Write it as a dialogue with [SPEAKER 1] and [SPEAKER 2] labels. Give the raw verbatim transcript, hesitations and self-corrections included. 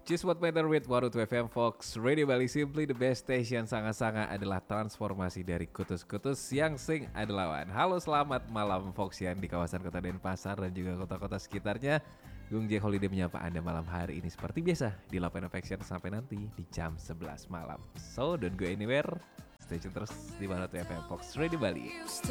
[SPEAKER 1] Choose what matter with Warutu F M Fox Radio Bali, simply the best station. Sangat-sangat adalah transformasi dari kutus-kutus yang sing adelawan. Halo, selamat malam Foxian di kawasan kota Denpasar dan juga kota-kota sekitarnya. Gung J Holiday menyapa Anda malam hari ini seperti biasa di Lapen Affection sampai nanti di jam sebelas malam. So don't go anywhere, stay tune terus di Warutu F M Fox Radio Bali.